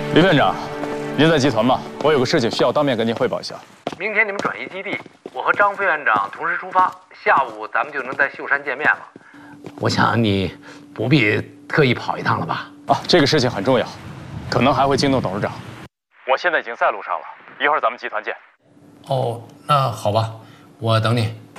李院长，您在集团吗？我有个事情需要当面跟您汇报一下。 明天你们转移基地，我和张副院长同时出发，下午咱们就能在秀山见面了。我想你不必特意跑一趟了吧？ 啊，这个事情很重要，可能还会惊动董事长。我现在已经在路上了，一会儿咱们集团见。 哦，那好吧，我等你。